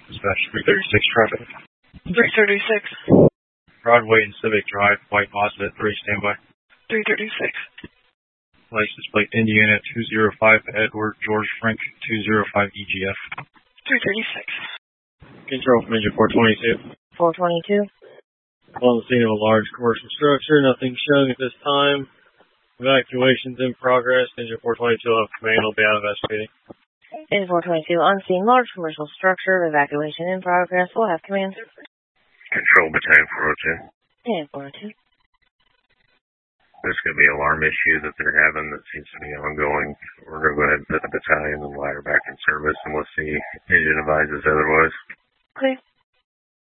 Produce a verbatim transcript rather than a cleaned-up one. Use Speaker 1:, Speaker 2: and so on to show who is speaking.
Speaker 1: Dispatch three thirty-six traffic.
Speaker 2: three thirty-six.
Speaker 1: Broadway and Civic Drive, white Mazda at three, standby.
Speaker 2: three thirty-six.
Speaker 1: License plate Indiana two zero five Edward George Frank two zero five E G F.
Speaker 2: three thirty-six.
Speaker 1: Control from engine four twenty-two.
Speaker 2: four twenty-two.
Speaker 1: On the scene of a large commercial structure, nothing showing at this time. Evacuation's in progress. Engine four twenty-two will have command will be out investigating.
Speaker 2: Engine four twenty-two, on scene, large commercial structure, evacuation in progress. We'll have command.
Speaker 3: Control battalion four oh two.
Speaker 2: And four oh two.
Speaker 3: There's going to be an alarm issue that they're having that seems to be ongoing. We're going to go ahead and put the battalion and ladder back in service unless the engine advises otherwise.